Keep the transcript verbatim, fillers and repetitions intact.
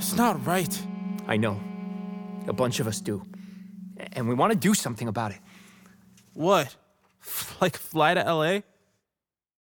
It's not right. I know. A bunch of us do. And we want to do something about it. What? Like fly to L A?